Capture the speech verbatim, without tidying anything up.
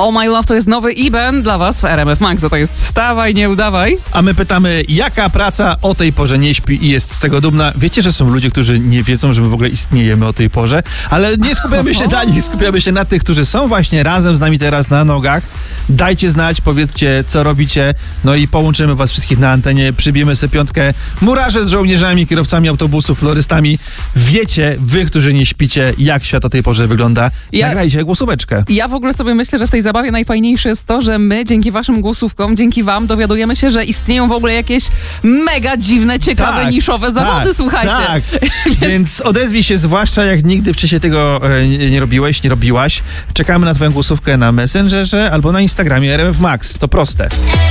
Oh My Love to jest nowy Iben dla was w R M F Max. To jest wstawaj, nie udawaj. A my pytamy, jaka praca o tej porze nie śpi i jest z tego dumna? Wiecie, że są ludzie, którzy nie wiedzą, że my w ogóle istniejemy o tej porze, ale nie skupiamy się na nich, skupiamy się na tych, którzy są właśnie razem z nami teraz na nogach. Dajcie znać, powiedzcie, co robicie, no i połączymy was wszystkich na antenie, przybijemy sobie piątkę. Murarze z żołnierzami, kierowcami autobusów, florystami. Wiecie, wy, którzy nie śpicie, jak świat o tej porze wygląda. Ja- Nagrajcie głosóweczkę. Ja w ogóle sobie myślę, że w tej zabawie najfajniejsze jest to, że my dzięki waszym głosówkom, dzięki wam dowiadujemy się, że istnieją w ogóle jakieś mega dziwne, ciekawe, Tak, niszowe zawody, tak, słuchajcie. Tak. Więc- Więc odezwij się, zwłaszcza jak nigdy wcześniej tego e, nie, nie robiłeś, nie robiłaś. Czekamy na twoją głosówkę na Messengerze albo na Instagramie R M F Max. To proste.